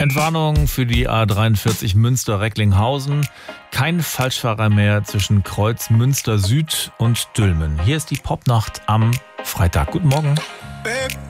Entwarnung für die A43 Münster-Recklinghausen. Kein Falschfahrer mehr zwischen Kreuz Münster Süd und Dülmen. Hier ist die Popnacht am Freitag. Guten Morgen.